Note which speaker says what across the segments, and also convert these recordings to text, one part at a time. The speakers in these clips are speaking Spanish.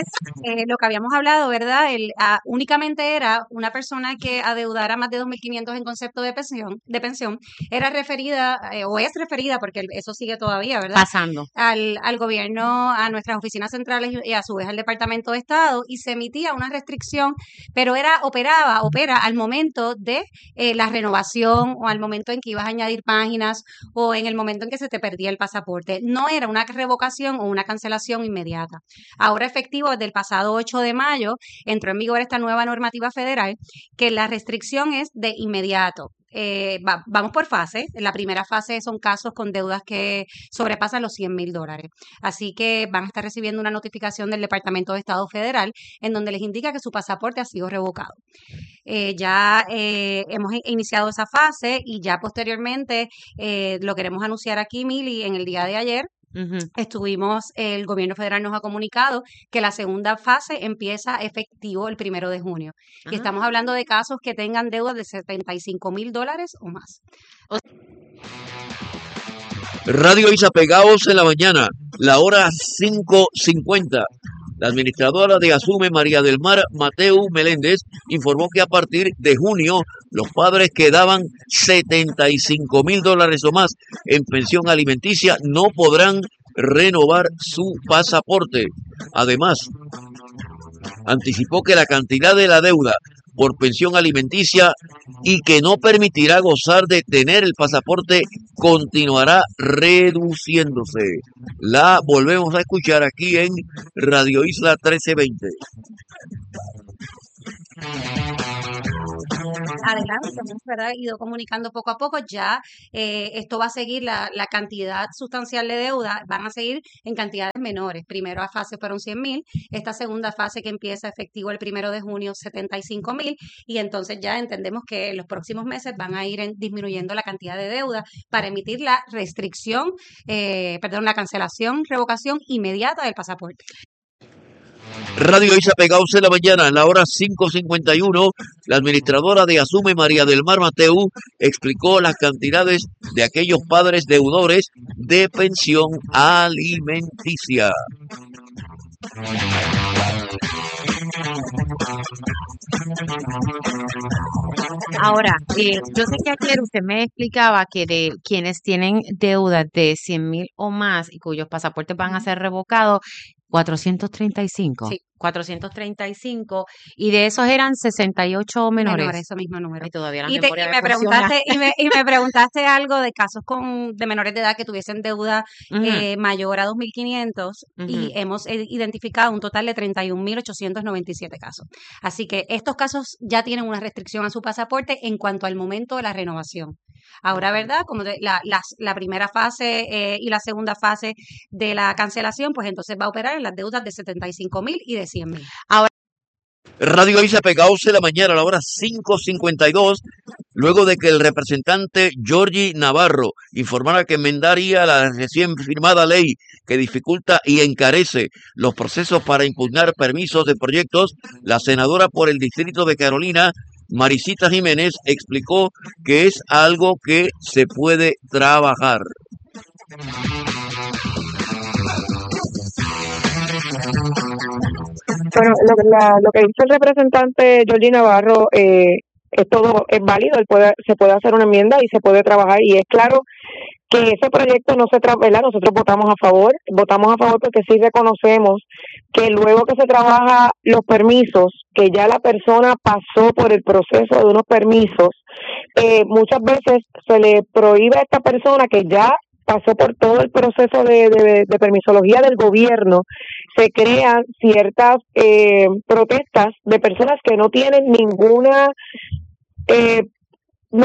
Speaker 1: lo que habíamos hablado, ¿verdad? Únicamente era una persona que adeudara más de 2.500 en concepto de pensión, era referida, o es referida, porque eso sigue todavía, ¿verdad?
Speaker 2: Pasando.
Speaker 1: Al gobierno, a nuestras oficinas centrales y a su vez al Departamento de Estado, y se emitía una restricción, pero opera al momento de la renovación o al momento en que ibas a añadir páginas o en el momento en que se te perdía el pasaporte. No era una revocación o una cancelación inmediata. Ahora, efectivo desde el pasado 8 de mayo, entró en vigor esta nueva normativa federal que la restricción es de inmediato. Vamos por fases. La primera fase son casos con deudas que sobrepasan los $100,000. Así que van a estar recibiendo una notificación del Departamento de Estado Federal en donde les indica que su pasaporte ha sido revocado. Ya hemos iniciado esa fase y ya posteriormente lo queremos anunciar aquí, Mili, en el día de ayer. El gobierno federal nos ha comunicado que la segunda fase empieza efectivo el 1 de junio. Y estamos hablando de casos que tengan deudas de $75,000 o más.
Speaker 3: Radio Isa, pegados en la mañana, la hora 5:50. La administradora de Asume, María del Mar Mateu Meléndez, informó que a partir de junio los padres que daban $75,000 o más en pensión alimenticia no podrán renovar su pasaporte. Además, anticipó que la cantidad de la deuda por pensión alimenticia y que no permitirá gozar de tener el pasaporte continuará reduciéndose. La volvemos a escuchar aquí en Radio Isla 1320.
Speaker 1: Adelante, hemos ido comunicando poco a poco. Ya esto va a seguir, la cantidad sustancial de deuda van a seguir en cantidades menores. Primera fase fueron 100,000, esta segunda fase que empieza efectivo el 1 de junio, 75,000, y entonces ya entendemos que en los próximos meses van a ir disminuyendo la cantidad de deuda para emitir la la cancelación, revocación inmediata del pasaporte.
Speaker 3: Radio Isa, pegados en la mañana, a la hora 5:51, la administradora de Asume, María del Mar Mateu, explicó las cantidades de aquellos padres deudores de pensión alimenticia.
Speaker 2: Ahora, yo sé que ayer usted me explicaba que de quienes tienen deudas de 100,000 o más y cuyos pasaportes van a ser revocados, 435.
Speaker 1: Sí.
Speaker 2: 435, y de esos eran 68 menores.
Speaker 1: Ese mismo número.
Speaker 2: Y todavía
Speaker 1: Y me preguntaste algo de casos de menores de edad que tuviesen deuda mayor a 2.500 y hemos identificado un total de 31.897 casos. Así que estos casos ya tienen una restricción a su pasaporte en cuanto al momento de la renovación. Ahora, ¿verdad? Como la primera fase y la segunda fase de la cancelación, pues entonces va a operar en las deudas de 75,000 y de 100,000.
Speaker 2: Ahora,
Speaker 3: Radio Isa, pegados en la mañana, a la hora 5:52, luego de que el representante Georgie Navarro informara que enmendaría la recién firmada ley que dificulta y encarece los procesos para impugnar permisos de proyectos, la senadora por el Distrito de Carolina, Marisita Jiménez, explicó que es algo que se puede trabajar.
Speaker 4: Bueno, lo que dice el representante Georgie Navarro es válido, se puede hacer una enmienda y se puede trabajar, y es claro que ese proyecto no se ¿verdad? Nosotros votamos a favor porque sí reconocemos que luego que se trabaja los permisos, que ya la persona pasó por el proceso de unos permisos, muchas veces se le prohíbe a esta persona que ya pasó por todo el proceso de permisología del gobierno, se crean ciertas protestas de personas que no tienen ninguna no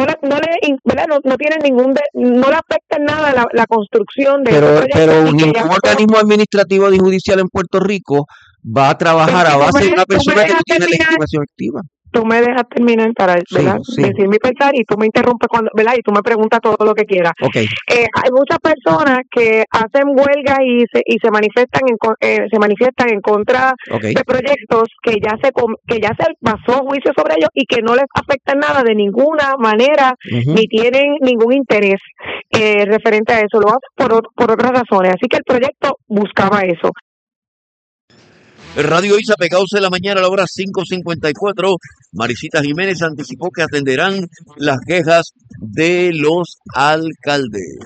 Speaker 4: le afecta en nada la construcción de
Speaker 5: pero ningún organismo administrativo ni judicial en Puerto Rico va a trabajar a base de una persona que no tiene legitimación activa.
Speaker 4: Tú me dejas terminar para decir mi pensar y tú me interrumpes ¿verdad? Y tú me preguntas todo lo que quieras.
Speaker 5: Okay.
Speaker 4: Hay muchas personas que hacen huelgas y se manifiestan en contra de proyectos que ya se pasó juicio sobre ellos y que no les afecta nada de ninguna manera, ni tienen ningún interés referente a eso. Lo hacen por otras razones. Así que el proyecto buscaba eso.
Speaker 3: Radio Isa, pegados en la mañana a la hora 5:54. Marisita Jiménez anticipó que atenderán las quejas de los alcaldes.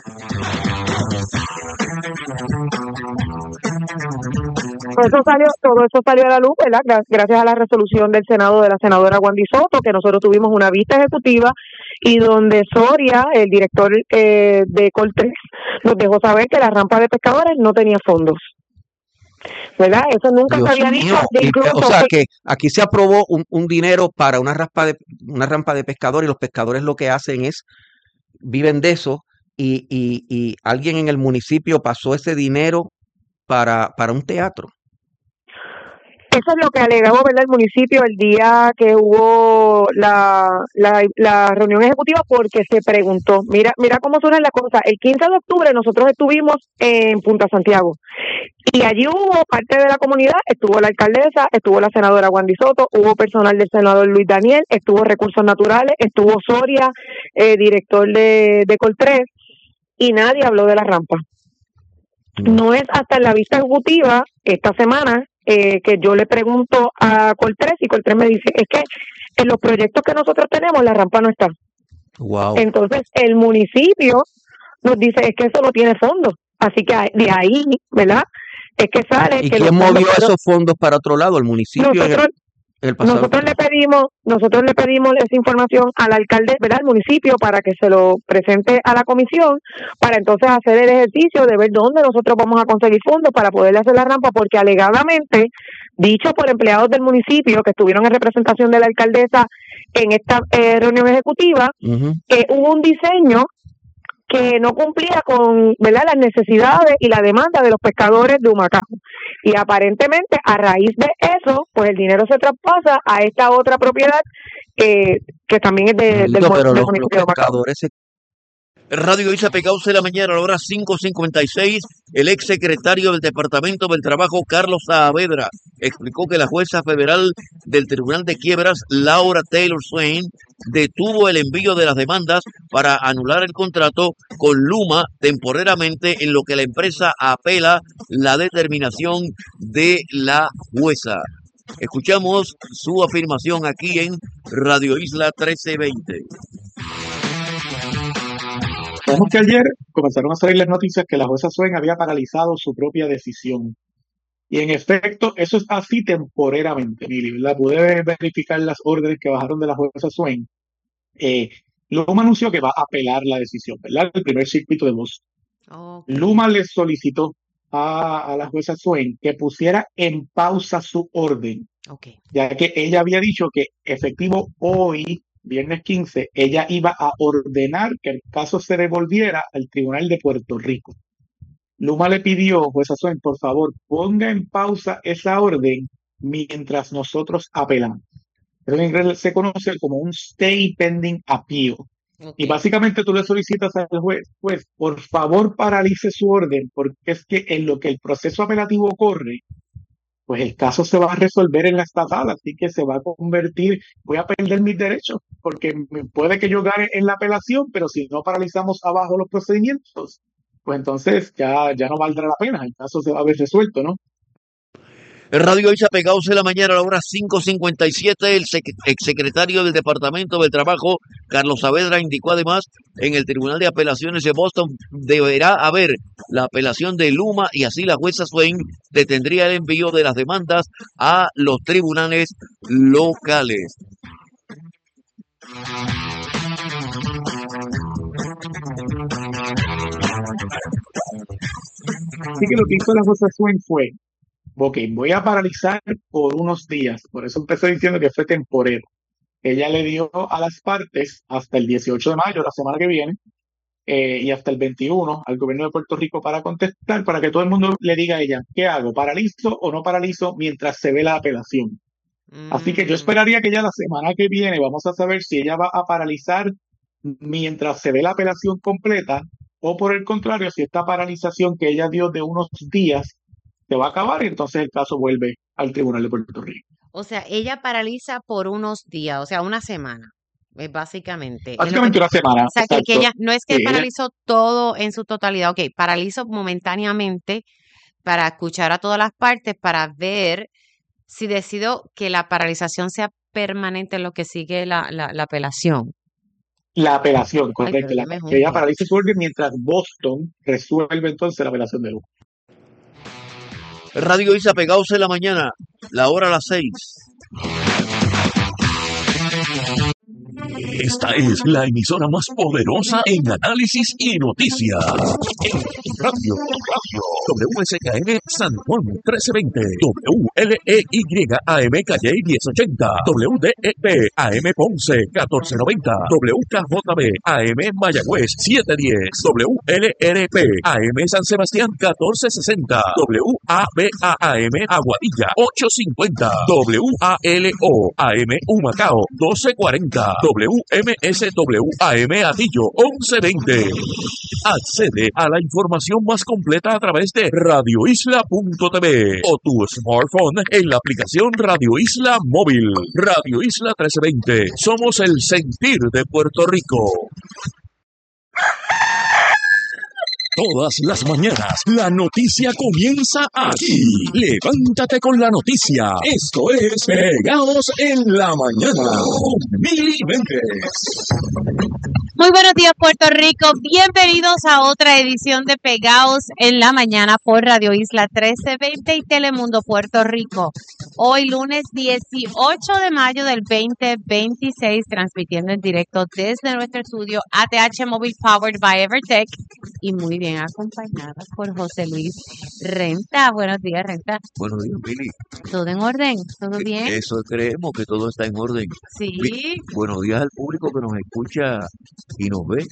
Speaker 4: Todo eso salió a la luz, ¿verdad? Gracias a la resolución del Senado de la senadora Wandy Soto, que nosotros tuvimos una vista ejecutiva y donde Soria, el director de Coltrés, nos dejó saber que la rampa de pescadores no tenía fondos. ¿Verdad? Eso nunca
Speaker 5: Dios
Speaker 4: se había
Speaker 5: mío.
Speaker 4: dicho. Incluso,
Speaker 5: O sea que aquí se aprobó un dinero para una rampa de pescadores, y los pescadores lo que hacen es, viven de eso, y alguien en el municipio pasó ese dinero para un teatro.
Speaker 4: eso es lo que alegó, ¿verdad?, el municipio el día que hubo la reunión ejecutiva, porque se preguntó, mira cómo suenan las cosas. El 15 de octubre nosotros estuvimos en Punta Santiago y allí hubo parte de la comunidad, estuvo la alcaldesa, estuvo la senadora Wandy Soto, hubo personal del senador Luis Daniel, estuvo Recursos Naturales, estuvo Soria, director de Coltrés, y nadie habló de la rampa. No es hasta en la vista ejecutiva esta semana que yo le pregunto a Coltrés y Coltrés me dice, es que en los proyectos que nosotros tenemos la rampa no está.
Speaker 5: Wow.
Speaker 4: Entonces el municipio nos dice, es que eso no tiene fondos. Así que de ahí, ¿verdad?, es que sale.
Speaker 5: ¿Y
Speaker 4: que
Speaker 5: quién
Speaker 4: los
Speaker 5: movió
Speaker 4: fondos,
Speaker 5: esos fondos para otro lado? ¿El municipio
Speaker 4: nosotros,
Speaker 5: el pasado?
Speaker 4: nosotros le pedimos esa información al alcalde, ¿verdad?, al municipio, para que se lo presente a la comisión, para entonces hacer el ejercicio de ver dónde nosotros vamos a conseguir fondos para poderle hacer la rampa, porque alegadamente, dicho por empleados del municipio que estuvieron en representación de la alcaldesa en esta reunión ejecutiva, hubo un diseño que no cumplía con, ¿verdad?, las necesidades y la demanda de los pescadores de Humacao. Y aparentemente, a raíz de eso, pues el dinero se traspasa a esta otra propiedad que también es del
Speaker 5: Pero los
Speaker 4: municipio de Humacao.
Speaker 5: pescadores
Speaker 3: Radio Isa, pegados en la mañana a la hora 5:56. El ex secretario del Departamento del Trabajo, Carlos Saavedra, explicó que la jueza federal del Tribunal de Quiebras, Laura Taylor Swain, detuvo el envío de las demandas para anular el contrato con Luma temporariamente, en lo que la empresa apela la determinación de la jueza. Escuchamos su afirmación aquí en Radio Isla 1320.
Speaker 6: Sabemos que ayer comenzaron a salir las noticias que la jueza Swain había paralizado su propia decisión. Y en efecto, eso es así temporariamente, Mili, ¿verdad? Pude verificar las órdenes que bajaron de la jueza Swain. Luma anunció que va a apelar la decisión, ¿verdad?, el primer circuito de Boston.
Speaker 2: Okay.
Speaker 6: Luma le solicitó a la jueza Swain que pusiera en pausa su orden, ya que ella había dicho que efectivo hoy, viernes 15, ella iba a ordenar que el caso se devolviera al Tribunal de Puerto Rico. Luma le pidió, jueza Swain, por favor, ponga en pausa esa orden mientras nosotros apelamos. Pero en inglés se conoce como un stay pending appeal. Y básicamente tú le solicitas al juez, por favor paralice su orden, porque es que en lo que el proceso apelativo corre, pues el caso se va a resolver en la estatal, así que se va a convertir, voy a perder mis derechos, porque puede que yo gane en la apelación, pero si no paralizamos abajo los procedimientos, pues entonces ya no valdrá la pena, el caso se va a ver resuelto, ¿no?
Speaker 3: Radio Isa, pegados en la mañana a la hora 5:57. El exsecretario del Departamento del Trabajo, Carlos Saavedra, indicó además en el Tribunal de Apelaciones de Boston deberá haber la apelación de Luma y así la jueza Swain detendría el envío de las demandas a los tribunales locales.
Speaker 6: Así que lo que hizo la jueza Swain fue, ok, voy a paralizar por unos días, por eso empecé diciendo que fue temporero. Ella le dio a las partes hasta el 18 de mayo, la semana que viene, y hasta el 21 al gobierno de Puerto Rico para contestar, para que todo el mundo le diga a ella, ¿qué hago? ¿Paralizo o no paralizo mientras se ve la apelación? Así que yo esperaría que ya la semana que viene vamos a saber si ella va a paralizar mientras se ve la apelación completa, o por el contrario, si esta paralización que ella dio de unos días se va a acabar y entonces el caso vuelve al Tribunal de Puerto Rico.
Speaker 2: O sea, ella paraliza por unos días, o sea, una semana, básicamente.
Speaker 6: Básicamente una semana.
Speaker 2: O sea, que ella no es que
Speaker 6: Sí,
Speaker 2: paralizó todo en su totalidad, ok, paralizo momentáneamente para escuchar a todas las partes, para ver si decido que la paralización sea permanente en lo que sigue la apelación.
Speaker 6: La apelación, correcto.
Speaker 2: pero dime
Speaker 6: Que ella
Speaker 2: junto.
Speaker 6: paralice su orden mientras Boston resuelve entonces la apelación de Lugo.
Speaker 3: Radio Isa pegados en la mañana, la hora a las 6.
Speaker 7: Esta es la emisora más poderosa en análisis y noticias. En radio, WSKM San Juan 1320, WLEY AM Calle 1080, WDEP AM Ponce 1490, WKJB AM Mayagüez 710, WLRP AM San Sebastián 1460, WABA AM Aguadilla 850, WALO AM Humacao 1240, WMSWAM Atillo 1120. Accede a la información más completa a través de radioisla.tv o tu smartphone en la aplicación Radio Isla Móvil. Radio Isla 1320. Somos el sentir de Puerto Rico. Todas las mañanas, la noticia comienza aquí. Levántate con la noticia. Esto es Pegados en la Mañana con Mili Méndez.
Speaker 2: Muy buenos días, Puerto Rico. Bienvenidos a otra edición de Pegados en la Mañana por Radio Isla 1320 y Telemundo Puerto Rico. Hoy lunes 18 de mayo del 2026, transmitiendo en directo desde nuestro estudio ATH Móvil Powered by Evertech y muy bien acompañada por José Luis Renta. Buenos días, Renta.
Speaker 3: Buenos días, Mili.
Speaker 2: ¿Todo en orden? ¿Todo bien?
Speaker 3: Eso creemos que todo está en orden.
Speaker 2: Sí.
Speaker 3: Buenos días al público que nos escucha y nos ve.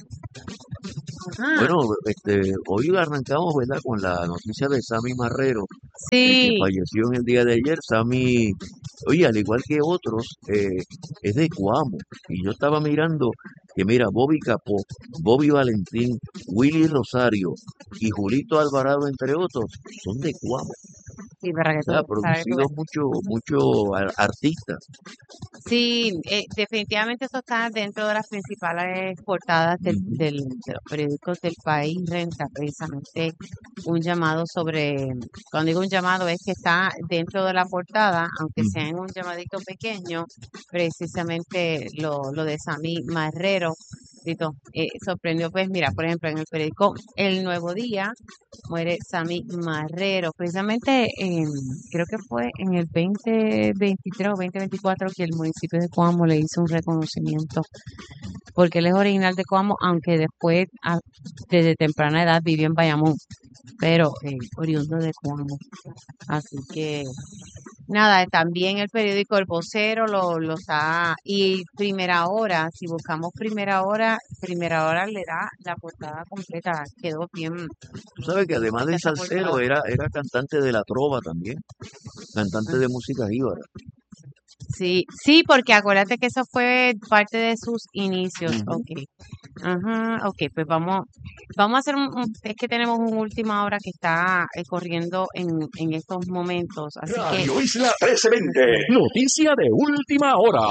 Speaker 2: Ajá.
Speaker 3: Bueno, hoy arrancamos, ¿verdad?, con la noticia de Sammy Marrero,
Speaker 2: Sí.
Speaker 3: que falleció en el día de ayer. Sammy, oye, al igual que otros, es de Coamo. Y yo estaba mirando que, mira, Bobby Capó, Bobby Valentín, Willy Rosario y Julito Alvarado, entre otros, son de Coamo.
Speaker 2: Sí, para que
Speaker 3: O sea,
Speaker 2: tú sabes
Speaker 3: mucho artistas.
Speaker 2: Sí, definitivamente eso está dentro de las principales portadas de los periódicos del país. Renta precisamente un llamado sobre, cuando digo un llamado es que está dentro de la portada, aunque sea en un llamadito pequeño, precisamente lo de Sammy Marrero. Sorprendió, pues mira, por ejemplo, en el periódico El Nuevo Día muere Sammy Marrero, precisamente creo que fue en el 2023 o 2024 que el municipio de Coamo le hizo un reconocimiento, porque él es original de Coamo, aunque después desde temprana edad vivió en Bayamón, pero oriundo de Coamo. Así que nada, también el periódico El Vocero lo está, y Primera Hora, si buscamos Primera Hora le da la portada completa, quedó bien.
Speaker 3: Tú sabes que además de salsero era cantante de la trova también, cantante de música jíbara.
Speaker 2: Sí, porque acuérdate que eso fue parte de sus inicios. Okay. Ajá, ok, pues vamos a hacer es que tenemos una última hora que está corriendo en estos momentos, así
Speaker 7: Radio Isla 1320, noticia de última hora.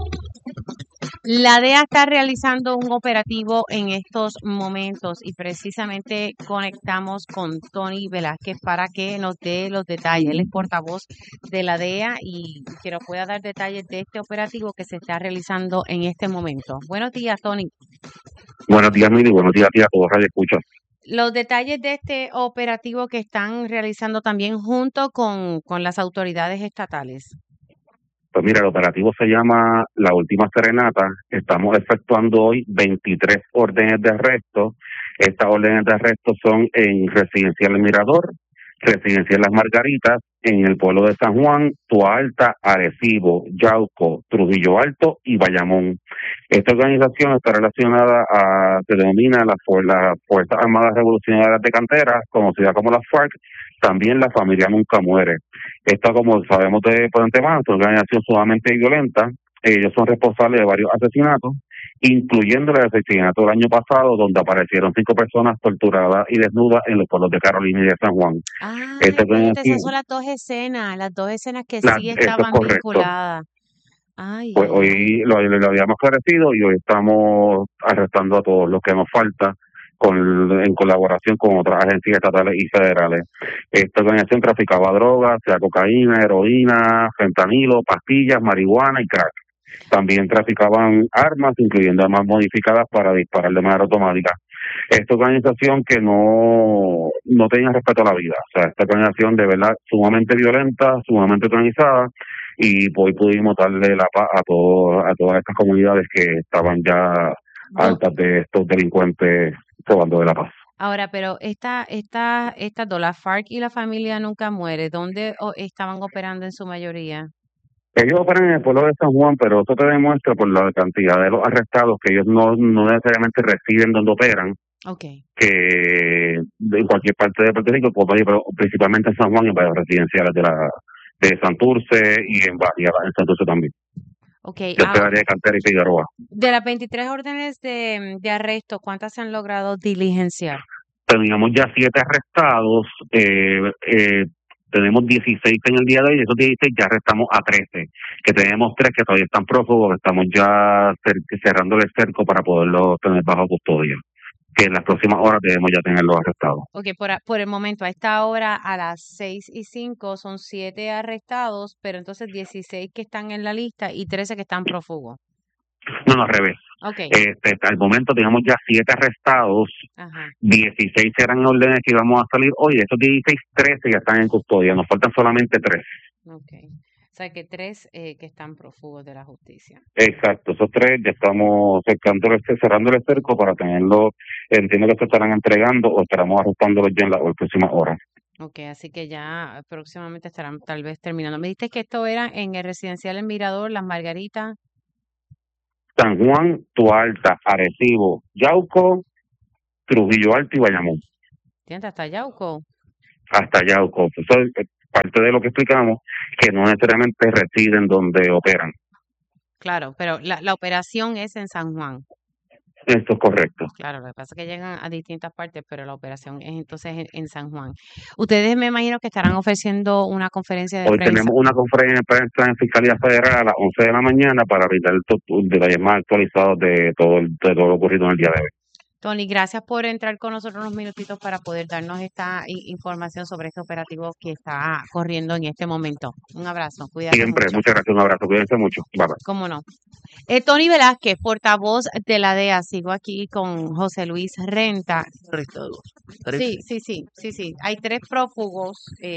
Speaker 2: La DEA está realizando un operativo en estos momentos y precisamente conectamos con Tony Velázquez para que nos dé los detalles. Él es portavoz de la DEA y que nos pueda dar detalles de este operativo que se está realizando en este momento. Buenos días, Tony.
Speaker 8: Buenos días, Mili. Buenos días a ti, a todos Radio Escucha.
Speaker 2: Los detalles de este operativo que están realizando también junto con las autoridades estatales.
Speaker 8: Pues mira, el operativo se llama La Última Serenata. Estamos efectuando hoy 23 órdenes de arresto. Estas órdenes de arresto son en Residencial El Mirador, Residencial Las Margaritas, en el pueblo de San Juan, Toalta, Arecibo, Yauco, Trujillo Alto y Bayamón. Esta organización está relacionada se denomina las Fuerzas Armadas Revolucionarias de Cantera, conocida como las FARC, también la familia Nunca Muere. Esta, como sabemos por antemano, es una organización sumamente violenta. Ellos son responsables de varios asesinatos, incluyendo el asesinato del año pasado, donde aparecieron 5 personas torturadas y desnudas en los pueblos de Carolina y de San Juan.
Speaker 2: Esas son las dos escenas que sí estaban vinculadas. Ay,
Speaker 8: pues hoy lo habíamos esclarecido y hoy estamos arrestando a todos los que nos falta en colaboración con otras agencias estatales y federales. Esta organización traficaba drogas, sea cocaína, heroína, fentanilo, pastillas, marihuana y crack. También traficaban armas, incluyendo armas modificadas para disparar de manera automática. Esta organización que no tenía respeto a la vida, o sea, esta organización de verdad sumamente violenta, sumamente organizada, y hoy pudimos darle la paz a todas estas comunidades que estaban ya altas de estos delincuentes robando de la paz.
Speaker 2: Ahora, pero esta la FARC y la familia nunca muere, ¿dónde estaban operando en su mayoría?
Speaker 8: Ellos operan en el pueblo de San Juan, pero eso te demuestra por la cantidad de los arrestados que ellos no necesariamente residen donde operan, que en cualquier parte de Puerto Rico, pero principalmente en San Juan y en varios residenciales de Santurce y en Santurce también.
Speaker 2: Okay.
Speaker 8: De área de Cantera y Figueroa.
Speaker 2: De las 23 órdenes de arresto, ¿cuántas se han logrado diligenciar?
Speaker 8: Teníamos ya 7 arrestados, tenemos 16 en el día de hoy, de esos 16 ya arrestamos a 13, que tenemos 3 que todavía están prófugos, estamos ya cerrando el cerco para poderlos tener bajo custodia, que en las próximas horas debemos ya tenerlos arrestados.
Speaker 2: Ok, por el momento, a esta hora, a las 6:05, son 7 arrestados, pero entonces 16 que están en la lista y 13 que están prófugos.
Speaker 8: No, al revés.
Speaker 2: Okay.
Speaker 8: Al momento tenemos ya 7 arrestados, 16 eran órdenes que íbamos a salir hoy, de esos 16, 13 ya están en custodia, nos faltan solamente 3.
Speaker 2: Okay. O sea que 3 que están prófugos de la justicia.
Speaker 8: Exacto, esos 3 ya estamos cerrando el cerco para tenerlos, entiendo que se estarán entregando o estaremos arrestándolos ya en las próximas horas.
Speaker 2: Ok, así que ya próximamente estarán tal vez terminando. Me dijiste que esto era en el residencial El Mirador, Las Margaritas.
Speaker 8: San Juan, Toalta, Arecibo, Yauco, Trujillo Alto y Bayamón.
Speaker 2: ¿Tienes hasta Yauco?
Speaker 8: Hasta Yauco. Eso es parte de lo que explicamos, que no necesariamente residen donde operan.
Speaker 2: Claro, pero la operación es en San Juan.
Speaker 8: Esto es correcto.
Speaker 2: Claro, lo que pasa es que llegan a distintas partes, pero la operación es entonces en San Juan. Ustedes me imagino que estarán ofreciendo una conferencia de prensa.
Speaker 8: Hoy tenemos una conferencia de prensa en Fiscalía Federal a las 11 de la mañana para brindar detalles más actualizados de todo lo ocurrido en el día de hoy.
Speaker 2: Tony, gracias por entrar con nosotros unos minutitos para poder darnos esta información sobre este operativo que está corriendo en este momento. Un abrazo, cuídate
Speaker 8: Siempre,
Speaker 2: mucho.
Speaker 8: muchas gracias, un abrazo, cuídense mucho. Bye, bye.
Speaker 2: ¿Cómo no? Tony Velázquez, portavoz de la DEA, sigo aquí con José Luis Renta. Sí. Hay 3 prófugos,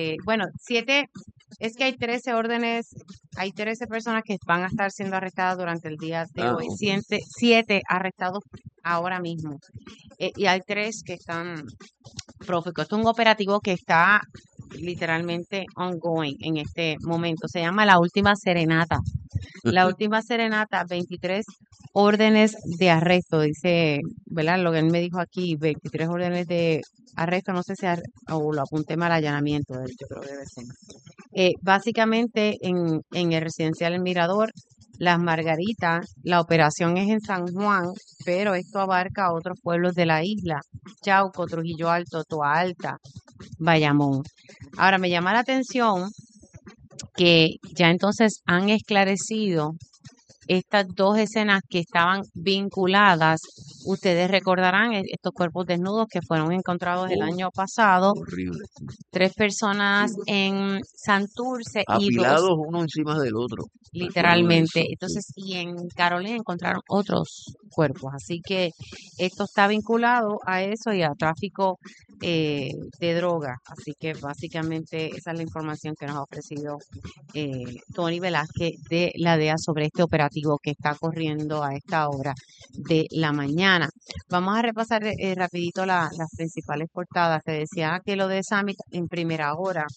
Speaker 2: 7, es que hay 13 órdenes, hay 13 personas que van a estar siendo arrestadas durante el día de hoy, 7 arrestados ahora mismo, y hay 3 que están prófugos. Esto es un operativo que está literalmente ongoing en este momento, se llama La Última Serenata. La Última Serenata, 23 órdenes de arresto, dice, ¿verdad? Lo que él me dijo aquí, 23 órdenes de arresto, no sé si o lo apunté mal, allanamiento, yo creo que debe ser. Básicamente en el residencial El Mirador, Las Margaritas, la operación es en San Juan, pero esto abarca a otros pueblos de la isla, Yauco, Trujillo Alto, Toa Alta, Bayamón. Ahora me llama la atención que ya entonces han esclarecido estas 2 escenas que estaban vinculadas. Ustedes recordarán estos cuerpos desnudos que fueron encontrados el año pasado.
Speaker 3: Horrible.
Speaker 2: 3 personas en Santurce
Speaker 3: apilados
Speaker 2: y 2
Speaker 3: uno encima del otro.
Speaker 2: literalmente.
Speaker 3: Eso,
Speaker 2: Entonces, y en Carolina encontraron otros cuerpos. Así que esto está vinculado a eso y a tráfico de droga. Así que básicamente esa es la información que nos ha ofrecido Tony Velázquez de la DEA sobre este operativo que está corriendo a esta hora de la mañana. Vamos a repasar rapidito las principales portadas. Te decía que lo de Summit en primera hora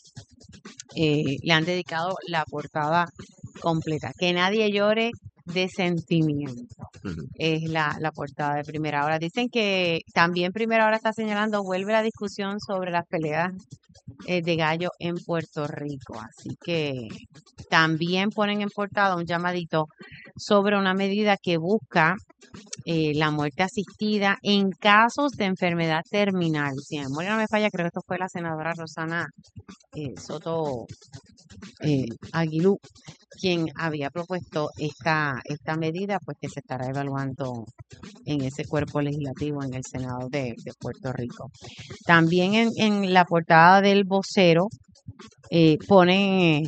Speaker 2: le han dedicado la portada completa. Que nadie llore de sentimiento. Es la portada de primera hora. Dicen que también primera hora está señalando, vuelve la discusión sobre las peleas de gallo en Puerto Rico. Así que también ponen en portada un llamadito sobre una medida que busca la muerte asistida en casos de enfermedad terminal. Si mi memoria no me falla, creo que esto fue la senadora Rosana Soto Aguilú quien había propuesto esta medida, pues que se estará evaluando en ese cuerpo legislativo en el Senado de Puerto Rico. También en la portada del vocero ponen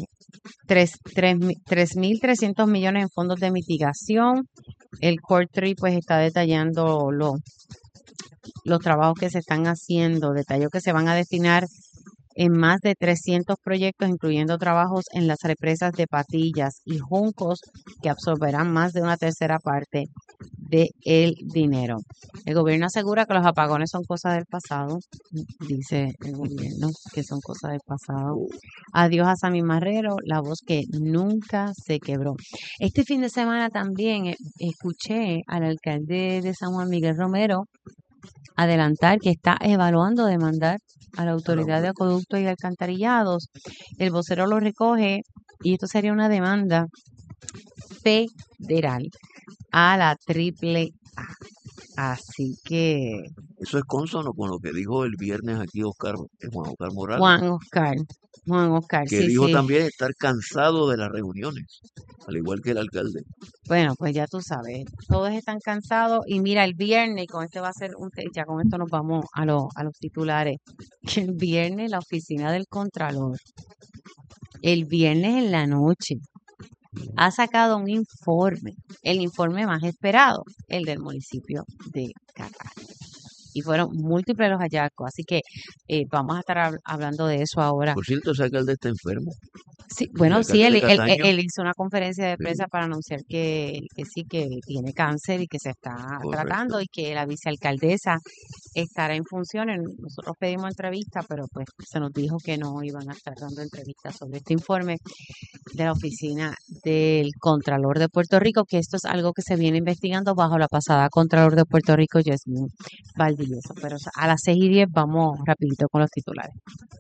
Speaker 2: 3.300 millones en fondos de mitigación. El Core 3 pues está detallando los trabajos que se están haciendo, detalló que se van a destinar en más de 300 proyectos, incluyendo trabajos en las represas de Patillas y Juncos, que absorberán más de una tercera parte del dinero. El gobierno asegura que los apagones son cosas del pasado, dice el gobierno que son cosas del pasado. Adiós a Sammy Marrero, la voz que nunca se quebró. Este fin de semana también escuché al alcalde de San Juan, Miguel Romero, adelantar que está evaluando demandar a la Autoridad de Acueductos y Alcantarillados. El vocero lo recoge y esto sería una demanda federal a la AAA. Así que...
Speaker 3: Eso es consono con lo que dijo el viernes aquí Juan Oscar Morales.
Speaker 2: Juan Oscar,
Speaker 3: que dijo también estar cansado de las reuniones, al igual que el alcalde.
Speaker 2: Bueno, pues ya tú sabes, todos están cansados y mira, el viernes, con este va a ser ya con esto nos vamos a los titulares, que el viernes la oficina del Contralor, el viernes en la noche, ha sacado un informe, el informe más esperado, el del municipio de Cataño. Y fueron múltiples los hallazgos, así que vamos a estar hablando de eso ahora.
Speaker 3: Por cierto, ese alcalde está enfermo.
Speaker 2: Sí, bueno, sí, él hizo una conferencia de prensa para anunciar que sí, que tiene cáncer y que se está tratando y que la vicealcaldesa estará en funciones. Nosotros pedimos entrevista, pero pues se nos dijo que no iban a estar dando entrevistas sobre este informe de la oficina del Contralor de Puerto Rico, que esto es algo que se viene investigando bajo la pasada Contralor de Puerto Rico, Yasmín Valdivieso. Pero a las 6:10 vamos rapidito con los titulares.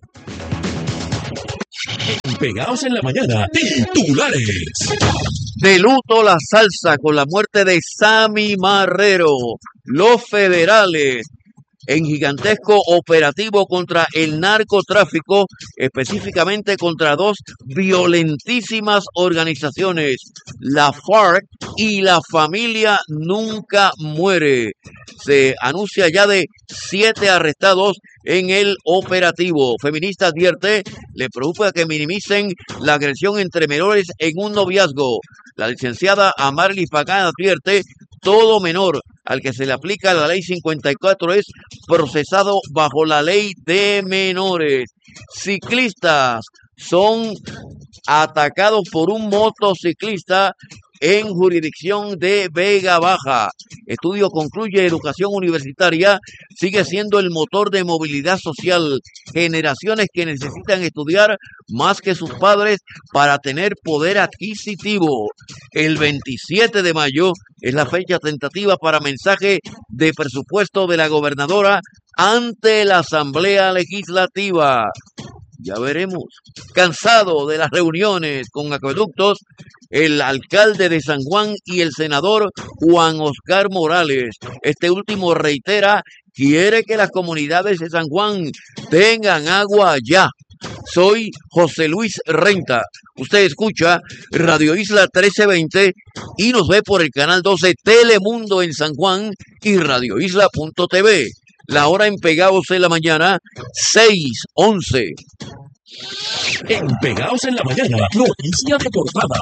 Speaker 7: Pegados en la mañana, titulares.
Speaker 3: De luto la salsa con la muerte de Sammy Marrero. Los federales en gigantesco operativo contra el narcotráfico, específicamente contra dos violentísimas organizaciones, la FARC y la Familia Nunca Muere. Se anuncia ya de 7 arrestados en el operativo. Feminista advierte, le preocupa que minimicen la agresión entre menores en un noviazgo. La licenciada Amarly Pagán advierte, todo menor al que se le aplica la ley 54 es procesado bajo la ley de menores. Ciclistas son atacados por un motociclista en jurisdicción de Vega Baja. Estudio concluye, educación universitaria sigue siendo el motor de movilidad social. Generaciones que necesitan estudiar más que sus padres para tener poder adquisitivo. El 27 de mayo es la fecha tentativa para mensaje de presupuesto de la gobernadora ante la Asamblea Legislativa. Ya veremos. Cansado de las reuniones con acueductos, el alcalde de San Juan y el senador Juan Oscar Morales. Este último reitera, quiere que las comunidades de San Juan tengan agua ya. Soy José Luis Renta. Usted escucha Radio Isla 1320 y nos ve por el canal 12 Telemundo en San Juan y radioisla.tv. La hora en Pegados en la mañana, 6:11.
Speaker 7: En Pegados en la mañana, noticia de portada.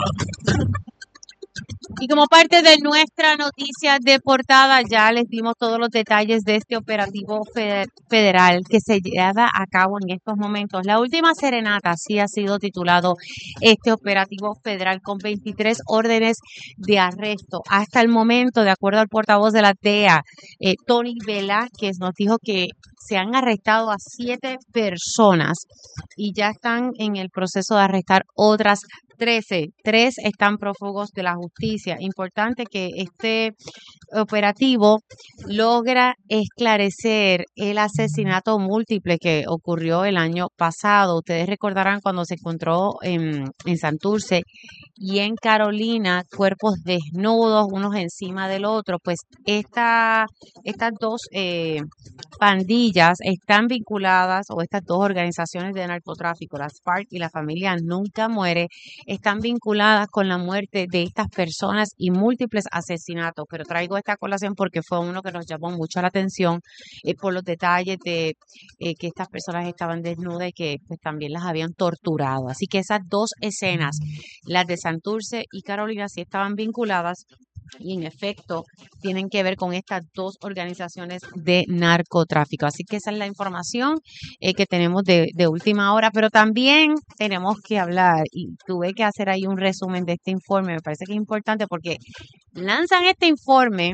Speaker 2: Y como parte de nuestra noticia de portada, ya les dimos todos los detalles de este operativo federal que se lleva a cabo en estos momentos. La última serenata sí ha sido titulado este operativo federal con 23 órdenes de arresto. Hasta el momento, de acuerdo al portavoz de la DEA, Tony Velázquez, nos dijo que se han arrestado a 7 personas y ya están en el proceso de arrestar otras 13. 3 están prófugos de la justicia. Importante que este operativo logra esclarecer el asesinato múltiple que ocurrió el año pasado. Ustedes recordarán cuando se encontró en Santurce y en Carolina cuerpos desnudos, unos encima del otro. Pues estas dos pandillas están vinculadas, o estas dos organizaciones de narcotráfico, las FARC y la Familia Nunca Muere, están vinculadas con la muerte de estas personas y múltiples asesinatos. Pero traigo esta colación porque fue uno que nos llamó mucho la atención por los detalles de que estas personas estaban desnudas y que pues, también las habían torturado. Así que esas dos escenas, las de Santurce y Carolina, sí estaban vinculadas y en efecto tienen que ver con estas dos organizaciones de narcotráfico. Así que esa es la información que tenemos de última hora, pero también tenemos que hablar y tuve que hacer ahí un resumen de este informe. Me parece que es importante porque lanzan este informe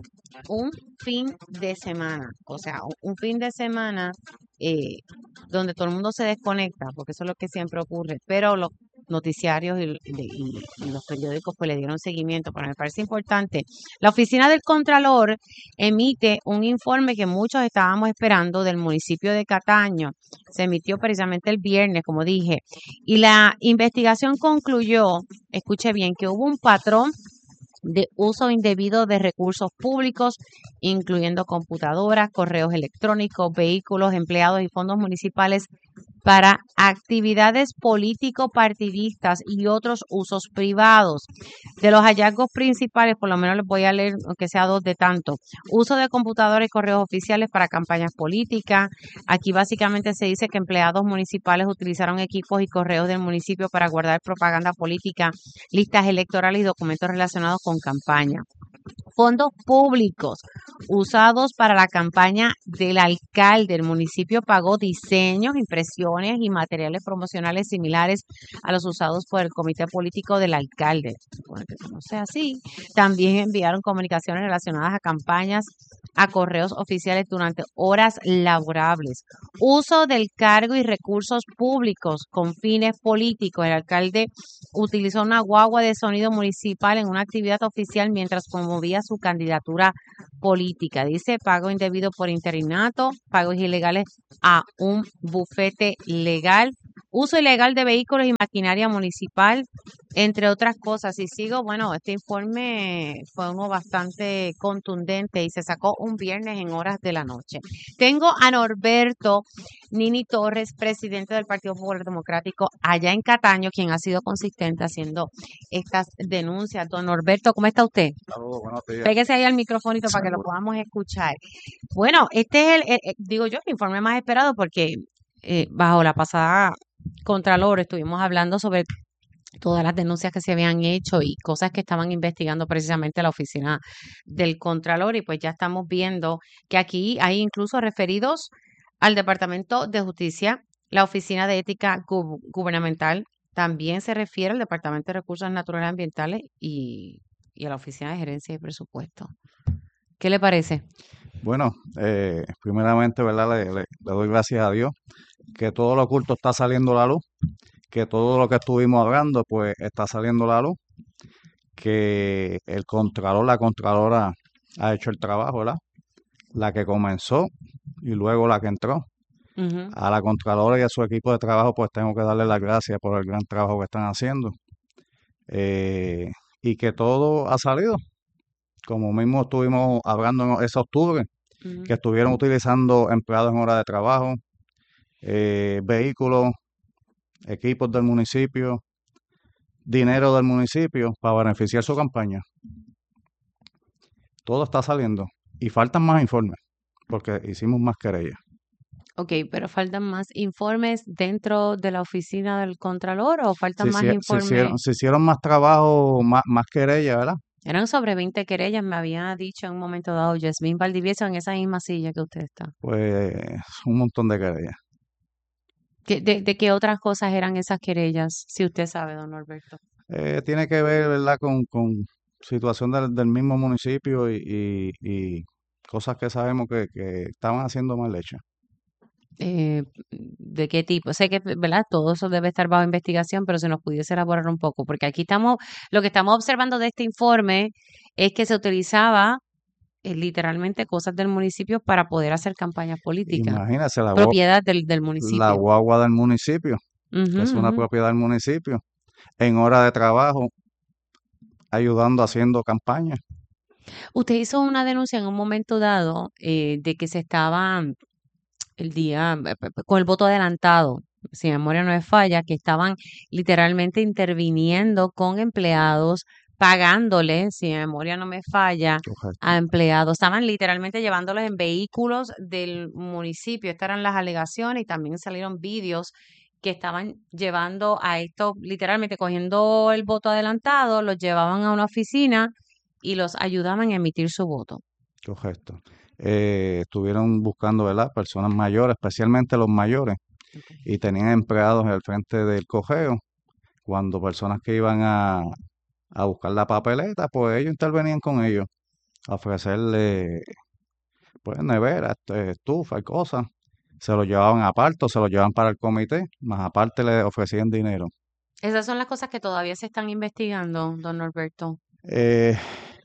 Speaker 2: un fin de semana, o sea, un fin de semana donde todo el mundo se desconecta, porque eso es lo que siempre ocurre, pero los noticiarios y los periódicos pues le dieron seguimiento, pero me parece importante. La Oficina del Contralor emite un informe que muchos estábamos esperando del municipio de Cataño. Se emitió precisamente el viernes, como dije, y la investigación concluyó, escuche bien, que hubo un patrón de uso indebido de recursos públicos, incluyendo computadoras, correos electrónicos, vehículos, empleados y fondos municipales para actividades político-partidistas y otros usos privados. De los hallazgos principales, por lo menos les voy a leer, aunque sea dos de tanto. Uso de computadoras y correos oficiales para campañas políticas. Aquí básicamente se dice que empleados municipales utilizaron equipos y correos del municipio para guardar propaganda política, listas electorales y documentos relacionados con campaña. Fondos públicos usados para la campaña del alcalde. El municipio pagó diseños, impresiones y materiales promocionales similares a los usados por el comité político del alcalde. Bueno, que no sea así. También enviaron comunicaciones relacionadas a campañas a correos oficiales durante horas laborables. Uso del cargo y recursos públicos con fines políticos. El alcalde utilizó una guagua de sonido municipal en una actividad oficial mientras promovía su candidatura política. Dice pago indebido por interinato, pagos ilegales a un bufete legal, uso ilegal de vehículos y maquinaria municipal, entre otras cosas. Y sigo, bueno, este informe fue uno bastante contundente y se sacó un viernes en horas de la noche. Tengo a Norberto Nini Torres, presidente del Partido Popular Democrático allá en Cataño, quien ha sido consistente haciendo estas denuncias. Don Norberto, ¿cómo está usted?
Speaker 9: Saludos, buenos días.
Speaker 2: Pégese ahí al microfonito para que lo podamos escuchar. Bueno, este es digo yo, el informe más esperado porque bajo la pasada Contralor estuvimos hablando sobre todas las denuncias que se habían hecho y cosas que estaban investigando precisamente la oficina del Contralor, y pues ya estamos viendo que aquí hay incluso referidos al Departamento de Justicia, la Oficina de Ética Gubernamental, también se refiere al Departamento de Recursos Naturales y Ambientales y a la Oficina de Gerencia y Presupuesto. ¿Qué le parece?
Speaker 9: Bueno, primeramente, ¿verdad? Le doy gracias a Dios que todo lo oculto está saliendo a la luz, que todo lo que estuvimos hablando, pues está saliendo a la luz, que el Contralor, la Contralora ha hecho el trabajo, ¿verdad? La que comenzó y luego la que entró.
Speaker 2: Ujú.
Speaker 9: A la Contralora y a su equipo de trabajo, pues tengo que darle las gracias por el gran trabajo que están haciendo. Y que todo ha salido, como mismo estuvimos hablando en ese octubre,
Speaker 2: Ujú.
Speaker 9: que estuvieron utilizando empleados en hora de trabajo, vehículos, equipos del municipio, dinero del municipio para beneficiar su campaña. Todo está saliendo y faltan más informes porque hicimos más querellas.
Speaker 2: Ok, pero ¿faltan más informes dentro de la oficina del Contralor o faltan más informes?
Speaker 9: Se hicieron más trabajo, más querellas, ¿verdad?
Speaker 2: Eran sobre 20 querellas, me había dicho en un momento dado Yasmín Valdivieso en esa misma silla que usted está.
Speaker 9: Pues un montón de querellas.
Speaker 2: ¿De qué otras cosas eran esas querellas, si usted sabe, don Norberto?
Speaker 9: Tiene que ver, ¿verdad?, con situación del mismo municipio y cosas que sabemos que estaban haciendo mal hechas.
Speaker 2: ¿De qué tipo? Sé que, ¿verdad? Todo eso debe estar bajo investigación, pero si nos pudiese elaborar un poco, porque aquí lo que estamos observando de este informe es que se utilizaba literalmente cosas del municipio para poder hacer campañas políticas,
Speaker 9: Imagínese
Speaker 2: propiedad del
Speaker 9: la
Speaker 2: municipio.
Speaker 9: guagua del municipio,
Speaker 2: Ujú,
Speaker 9: es una
Speaker 2: ujú.
Speaker 9: propiedad del municipio, en hora de trabajo, ayudando, haciendo campaña.
Speaker 2: Usted hizo una denuncia en un momento dado de que se estaba el día con el voto adelantado si mi memoria no me falla, que estaban literalmente interviniendo con empleados, pagándole, si mi memoria no me falla,
Speaker 9: Correcto.
Speaker 2: a empleados. Estaban literalmente llevándolos en vehículos del municipio. Estas eran las alegaciones y también salieron vídeos que estaban llevando a esto, literalmente cogiendo el voto adelantado, los llevaban a una oficina y los ayudaban a emitir su voto.
Speaker 9: Correcto. Estuvieron buscando, ¿verdad? Personas mayores, especialmente los mayores, y tenían empleados al frente del correo. Cuando personas que iban a buscar la papeleta, pues ellos intervenían con ellos, a ofrecerle, pues, nevera, estufa y cosas. Se lo llevaban aparte o se lo llevaban para el comité, más aparte le ofrecían dinero.
Speaker 2: Esas son las cosas que todavía se están investigando, don Norberto.
Speaker 9: Eh,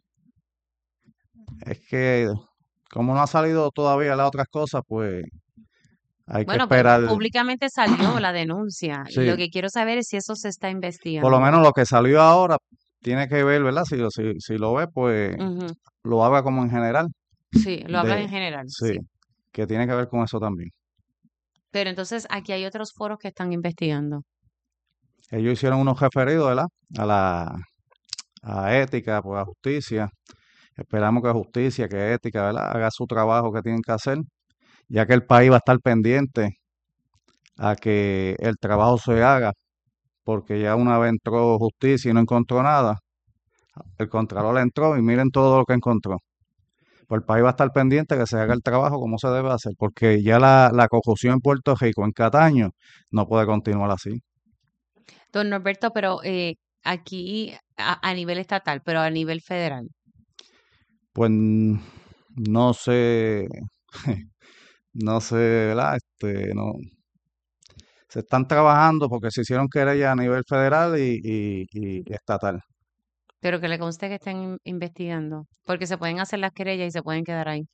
Speaker 9: es que como no ha salido todavía las otras cosas, pues hay que
Speaker 2: Bueno, pues
Speaker 9: esperar.
Speaker 2: públicamente salió la denuncia y lo
Speaker 9: Sí,
Speaker 2: que quiero saber es si eso se está
Speaker 9: por lo
Speaker 2: investigando.
Speaker 9: menos lo que salió ahora tiene que ver, ¿verdad? Si lo ve, pues
Speaker 2: Ujú.
Speaker 9: lo haga como en general,
Speaker 2: Sí, lo hablas
Speaker 9: de,
Speaker 2: en general,
Speaker 9: sí,
Speaker 2: sí.
Speaker 9: que tiene que ver con eso también.
Speaker 2: Pero entonces aquí hay otros foros que están investigando.
Speaker 9: Ellos hicieron unos referidos, ¿verdad? A la a ética, pues a justicia. Esperamos que justicia, que ética, ¿verdad? Haga su trabajo que tienen que hacer, ya que el país va a estar pendiente a que el trabajo se haga, porque ya una vez entró justicia y no encontró nada, el contralor entró y miren todo lo que encontró. Pues el país va a estar pendiente que se haga el trabajo como se debe hacer, porque ya la corrupción en Puerto Rico, en Cataño, no puede continuar así.
Speaker 2: Don Norberto, pero aquí a nivel estatal, pero a nivel federal.
Speaker 9: Pues no sé, no sé, ¿verdad? No, se están trabajando porque se hicieron querellas a nivel federal y estatal.
Speaker 2: Pero que le conste que estén investigando, porque se pueden hacer las querellas y se pueden quedar ahí.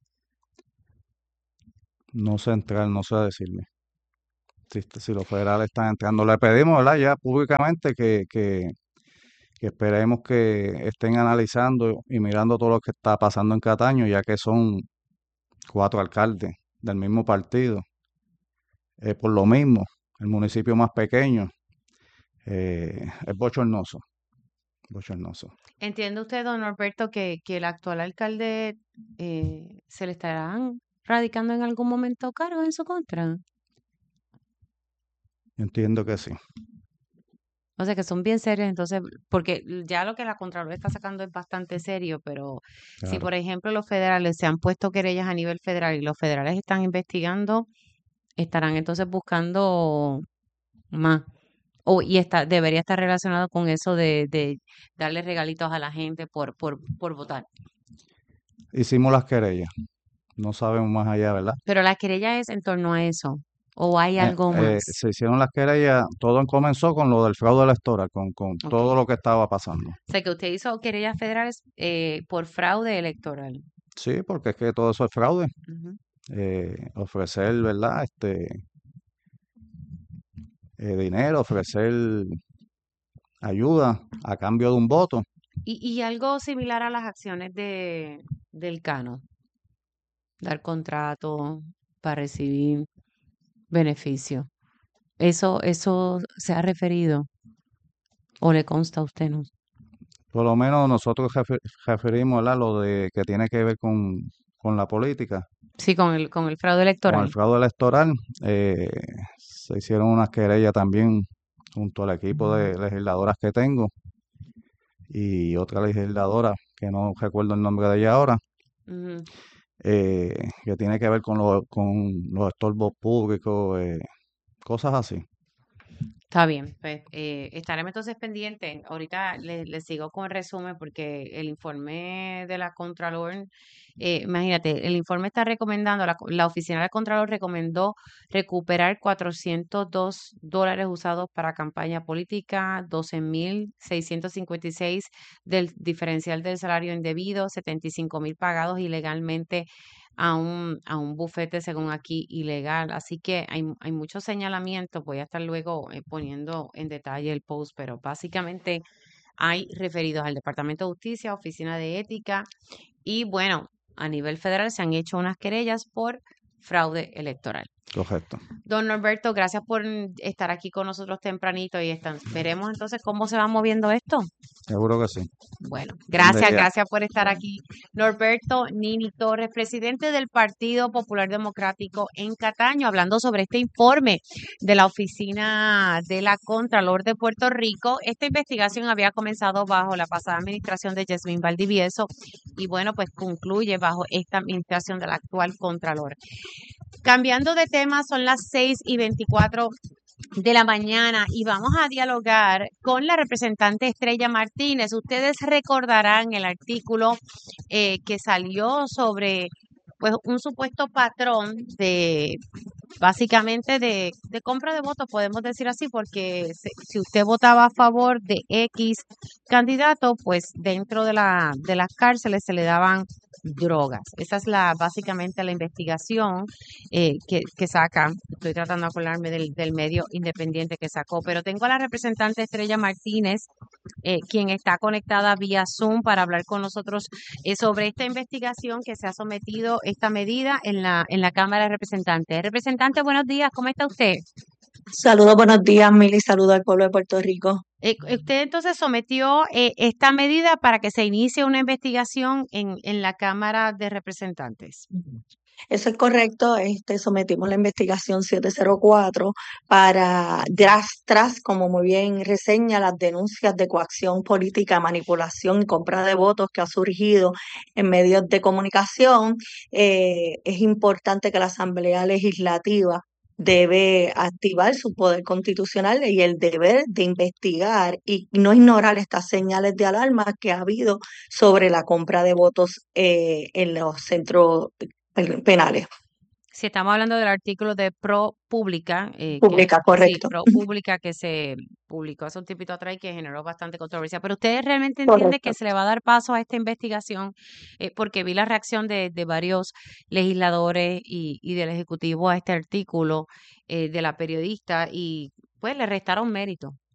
Speaker 9: No sé entrar, no sé decirle. Si los federales están entrando, le pedimos, ¿verdad? Ya públicamente que esperemos que estén analizando y mirando todo lo que está pasando en Cataño, ya que son 4 alcaldes del mismo partido. Por lo mismo, el municipio más pequeño es bochornoso, bochornoso.
Speaker 2: ¿Entiende usted, don Norberto, que el actual alcalde se le estarán radicando en algún momento cargos en su contra?
Speaker 9: Yo entiendo que sí,
Speaker 2: O sea, que son bien serios, entonces, porque ya lo que la Contralor está sacando es bastante serio, pero si,
Speaker 9: claro.
Speaker 2: por ejemplo, los federales se han puesto querellas a nivel federal y los federales están investigando, estarán entonces buscando más. Debería estar relacionado con eso de darle regalitos a la gente por votar.
Speaker 9: Hicimos las querellas, no sabemos más allá, ¿verdad?
Speaker 2: Pero la querella es en torno a eso, o hay algo más.
Speaker 9: Se hicieron las querellas, todo comenzó con lo del fraude electoral, con
Speaker 2: Ok.
Speaker 9: todo lo que estaba pasando.
Speaker 2: O sea, que usted hizo querellas federales por fraude electoral.
Speaker 9: Sí, porque es que todo eso es fraude.
Speaker 2: Ujú.
Speaker 9: Ofrecer, ¿verdad? Dinero, ofrecer ayuda a cambio de un voto.
Speaker 2: Y algo similar a las acciones del Cano, dar contrato para recibir beneficio. ¿Eso se ha referido o le consta a usted, no?
Speaker 9: Por lo menos nosotros referimos, ¿verdad? Lo de que tiene que ver con la política,
Speaker 2: Sí, con el fraude
Speaker 9: con el
Speaker 2: electoral.
Speaker 9: fraude electoral. eh, Se hicieron unas querellas también junto al equipo de legisladoras que tengo y otra legisladora que no recuerdo el nombre de ella ahora,
Speaker 2: Ujú.
Speaker 9: que tiene que ver con los estorbos públicos, cosas así.
Speaker 2: Está bien, pues estaremos entonces pendientes. Ahorita le sigo con el resumen porque el informe de la Contralor, imagínate, el informe está recomendando, la oficina del Contralor recomendó recuperar $402 usados para campaña política, 12,656 del diferencial del salario indebido, 75,000 pagados ilegalmente a un bufete, según aquí, ilegal. Así que hay muchos señalamientos. Voy a estar luego poniendo en detalle el post, pero básicamente hay referidos al Departamento de Justicia, Oficina de Ética y bueno, a nivel federal se han hecho unas querellas por fraude electoral.
Speaker 9: Correcto.
Speaker 2: Don Norberto, gracias por estar aquí con nosotros tempranito y veremos entonces cómo se va moviendo esto.
Speaker 9: Seguro que sí.
Speaker 2: Bueno,
Speaker 9: Buen día.
Speaker 2: gracias por estar aquí. Norberto Nini Torres, presidente del Partido Popular Democrático en Cataño, hablando sobre este informe de la Oficina de la Contralor de Puerto Rico. Esta investigación había comenzado bajo la pasada administración de Yasmín Valdivieso y bueno, pues concluye bajo esta administración de la actual Contralor. Cambiando de tema, son las 6:24 de la mañana y vamos a dialogar con la representante Estrella Martínez. Ustedes recordarán el artículo que salió sobre pues un supuesto patrón de básicamente de compra de votos, podemos decir así, porque si usted votaba a favor de X candidato, pues dentro de las cárceles se le daban drogas. Esa es básicamente la investigación que saca. Estoy tratando de acordarme del medio independiente que sacó, pero tengo a la representante Estrella Martínez, quien está conectada vía Zoom para hablar con nosotros sobre esta investigación que se ha sometido esta medida en la Cámara de Representantes. Representante, buenos días, ¿cómo está usted?
Speaker 10: Saludos, buenos días, Mili, saludos al pueblo de Puerto Rico.
Speaker 2: Usted entonces sometió esta medida para que se inicie una investigación en la Cámara de Representantes.
Speaker 10: Eso es correcto, sometimos la investigación 704 para tras, como muy bien reseña, las denuncias de coacción política, manipulación y compra de votos que ha surgido en medios de comunicación. Es importante que la Asamblea Legislativa debe activar su poder constitucional y el deber de investigar y no ignorar estas señales de alarma que ha habido sobre la compra de votos en los centros penales.
Speaker 2: Si estamos hablando del artículo de ProPublica,
Speaker 10: Pública, correcto.
Speaker 2: Sí, ProPublica que se publicó hace un tiempito atrás y que generó bastante controversia. Pero ¿usted realmente entiende que se le va a dar paso a esta investigación? Porque vi la reacción de varios legisladores y del Ejecutivo a este artículo de la periodista y pues le restaron mérito.